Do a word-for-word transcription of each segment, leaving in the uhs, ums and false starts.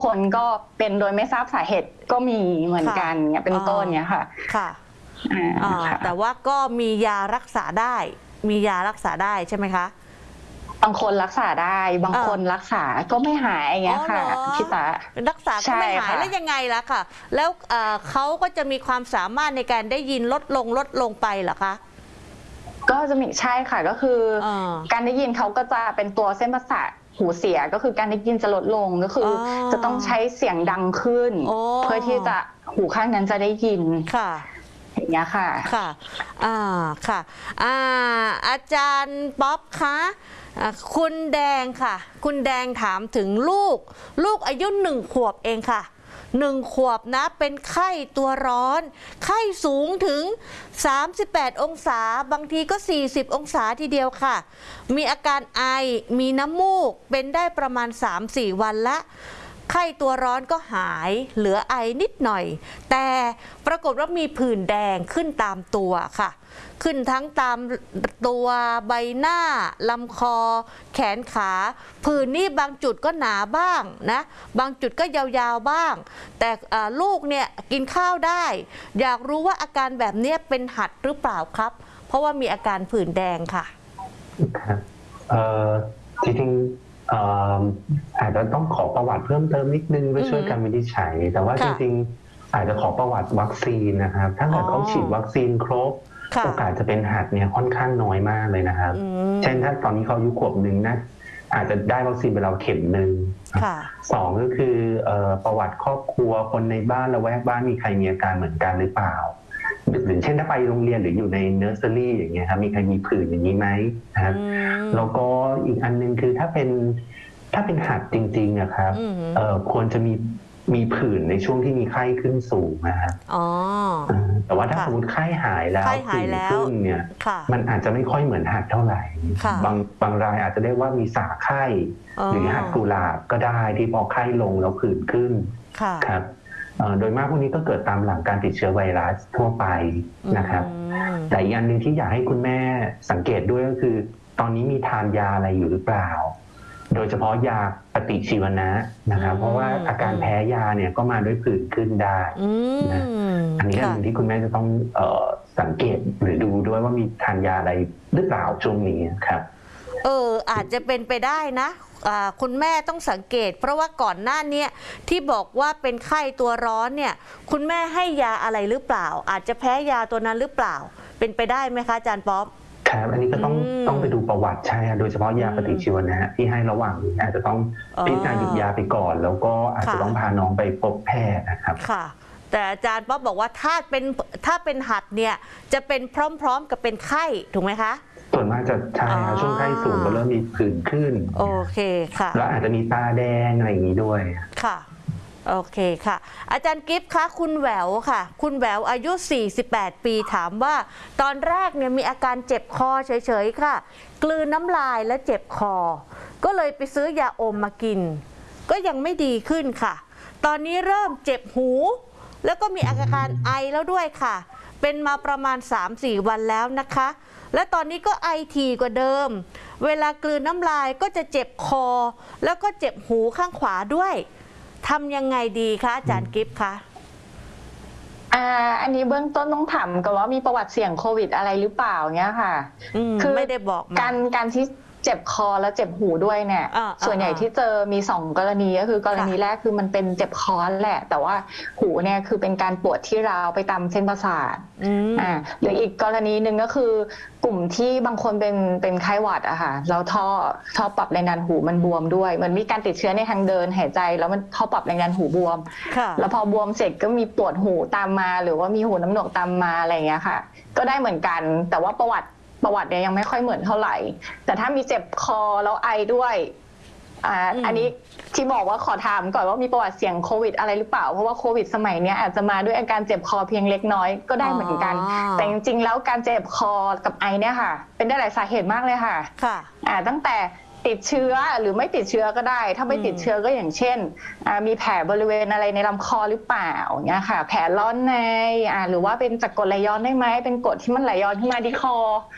คนก็เป็นโดยไม่ทราบสาเหตุก็มีเหมือนกันเนี่ยเป็นต้นเนี่ยค่ะค่ะแต่ว่าก็มียารักษาได้มียารักษาได้ใช่ไหมคะบางคนรักษาได้บางคนรักษาก็ไม่หายอย่างเงี้ยค่ะพี่ตารักษาก็ไม่หายแล้วยังไงล่ะค่ะแล้วเขาก็จะมีความสามารถในการได้ยินลดลงลดลงไปเหรอคะก็จะมีใช่ค่ะก็คือการได้ยินเขาก็จะเป็นตัวเส้นประสาทหูเสียก็คือการได้ยินจะลดลงก็คือจะต้องใช้เสียงดังขึ้นเพื่อที่จะหูข้างนั้นจะได้ยินค่ะอย่างเงี้ยค่ะค่ะอ่าค่ะอ่าอาจารย์ป๊อปคะคุณแดงค่ะคุณแดงถามถึงลูกลูกอายุหนึ่งขวบเองค่ะหนึ่งขวบนะเป็นไข้ตัวร้อนไข้สูงถึงสามสิบแปดองศาบางทีก็สี่สิบองศาทีเดียวค่ะมีอาการไอมีน้ำมูกเป็นได้ประมาณ สามถึงสี่ วันละไข้ตัวร้อนก็หายเหลือไอนิดหน่อยแต่ปรากฏว่ามีผื่นแดงขึ้นตามตัวค่ะขึ้นทั้งตามตัวใบหน้าลำคอแขนขาผื่นนี่บางจุดก็หนาบ้างนะบางจุดก็ยาวๆบ้างแต่ลูกเนี่ยกินข้าวได้อยากรู้ว่าอาการแบบนี้เป็นหัดหรือเปล่าครับเพราะว่ามีอาการผื่นแดงค่ะครับเอ่อจริงๆอาจจะต้องขอประวัติเพิ่มเติมนิดนึงเพื่อช่วยการวินิจฉัยแต่ว่าจริงๆอาจจะขอประวัติวัคซีนนะครับถ้าเกิดเขาฉีดวัคซีนครบโอกาสจะเป็นหัดเนี่ยค่อนข้างน้อยมากเลยนะครับเช่นถ้าตอนนี้เขาอายุขวบหนึ่งนะอาจจะได้วัคซีนไปเราเข็มหนึ่งสองก็คือประวัติครอบครัวคนในบ้านละแวกบ้านมีใครมีอาการเหมือนกันหรือเปล่าหรือเช่นถ้าไปโรงเรียนหรืออยู่ในเนอร์เซอรี่อย่างเงี้ยครับมีใครมีผื่นอย่างนี้ไหมนะครับแล้วก็อีกอันนึงคือถ้าเป็นถ้าเป็นหัดจริงๆอะครับควรจะมีมีผื่นในช่วงที่มีไข้ขึ้นสูงนะครับแต่ว่าถ้าสมมติไข้หายแล้วผื่นขึ้นเนี่ยมันอาจจะไม่ค่อยเหมือนหัดเท่าไหร่บางบางรายอาจจะเรียกว่ามีสาไข้หรือหัดกุหลาบก็ได้ที่พอไข้ลงแล้วผื่นขึ้นครับโดยมากพวกนี้ก็เกิดตามหลังการติดเชื้อไวรัสทั่วไปนะครับแต่อีกอันหนึ่งที่อยากให้คุณแม่สังเกตด้วยก็คือตอนนี้มีทานยาอะไรอยู่หรือเปล่าโดยเฉพาะยาปฏิชีวนะนะครับเพราะว่าอาการแพ้ยาเนี่ยก็มาด้วยผื่นขึ้นได้นะอันนี้อันหนึ่งที่คุณแม่จะต้องเอ่อสังเกตหรือดูด้วยว่ามีทานยาอะไรหรือเปล่าช่วงนี้ครับเอออาจจะเป็นไปได้นะคุณแม่ต้องสังเกตเพราะว่าก่อนหน้านี้ที่บอกว่าเป็นไข้ตัวร้อนเนี่ยคุณแม่ให้ยาอะไรหรือเปล่าอาจจะแพ้ยาตัวนั้นหรือเปล่าเป็นไปได้ไหมคะอาจารย์ป๊อปครับอันนี้ก็ต้องต้องไปดูประวัติใช่โดยเฉพาะยาปฏิชีวนะที่ให้ระหว่างนี้อาจจะต้องพิจารณาหยุดยาไปก่อนแล้วก็อาจจะต้องพาน้องไปพบแพทย์นะครับค่ะแต่อาจารย์ป๊อปบอกว่าถ้าเป็นถ้าเป็นหัดเนี่ยจะเป็นพร้อมๆกับเป็นไข้ถูกไหมคะส่วนมากจะใช่ช่วงไข้สูงก็เริ่มมีผื่นขึ้นโอเคค่ะแล้วอาจจะมีตาแดงอะไรอย่างนี้ด้วยค่ะโอเคค่ะอาจารย์กิฟต์คะคุณแหววค่ะคุณแหววอายุสี่สิบแปดปีถามว่าตอนแรกเนี่ยมีอาการเจ็บคอเฉยๆค่ะกลืนน้ำลายและเจ็บคอก็เลยไปซื้อยาอมมากินก็ยังไม่ดีขึ้นค่ะตอนนี้เริ่มเจ็บหูแล้วก็มีอาการไอแล้วด้วยค่ะเป็นมาประมาณ สามถึงสี่ วันแล้วนะคะและตอนนี้ก็ไอถี่กว่าเดิมเวลากลืนน้ำลายก็จะเจ็บคอแล้วก็เจ็บหูข้างขวาด้วยทำยังไงดีคะอาจารย์กิฟต์คะอ่าอันนี้เบื้องต้นต้องถามกันว่ามีประวัติเสี่ยงโควิดอะไรหรือเปล่าเนี้ยค่ะคือไม่ได้บอกการการที่เจ็บคอแล้วเจ็บหูด้วยเนี่ยส่วนใหญ่ที่เจอมีสองกรณีก็คือกรณีแรกคือมันเป็นเจ็บคอแหละแต่ว่าหูเนี่ยคือเป็นการปวดที่ราวไปตามเส้นประสาทอ่าหรืออีกกรณีหนึ่งก็คือกลุ่มที่บางคนเป็นเป็นไข้หวัดอะค่ะแล้วท่อท่อปรับแรงดันหูมันบวมด้วยมันมีการติดเชื้อในทางเดินหายใจแล้วมันท่อปรับแรงดันหูบวมแล้วพอบวมเสร็จก็มีปวดหูตามมาหรือว่ามีหูน้ำหนวกตามมาอะไรอย่างเงี้ยค่ะก็ได้เหมือนกันแต่ว่าประวัติประวัติเนี่ยยังไม่ค่อยเหมือนเท่าไหร่แต่ถ้ามีเจ็บคอแล้วไอด้วยอ่าอันนี้ที่บอกว่าขอถามก่อนว่ามีประวัติเสี่ยงโควิดอะไรหรือเปล่าเพราะว่าโควิดสมัยนี้อาจจะมาด้วยอาการเจ็บคอเพียงเล็กน้อยก็ได้เหมือนกันแต่จริงๆแล้วการเจ็บคอกับไอเนี่ยค่ะเป็นได้หลายสาเหตุมากเลยค่ะค่ะอ่าตั้งแต่ติดเชื้อหรือไม่ติดเชื้อก็ได้ถ้าไม่ติดเชื้อก็อย่างเช่นมีแผลบริเวณอะไรในลำคอหรือเปล่าเนี่ยค่ะแผลร้อนในหรือว่าเป็นจากกรดไหลย้อนได้ไหมเป็นกรดที่มันไหลย้อนขึ้นมาที่คอ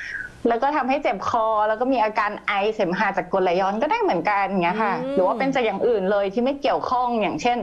แล้วก็ทำให้เจ็บคอแล้วก็มีอาการไอเสมหะจากกรดไหลย้อนก็ได้เหมือนกันอย่างเงี้ยค่ะหรือว่าเป็นจากอย่างอื่นเลยที่ไม่เกี่ยวข้องอย่างเช่น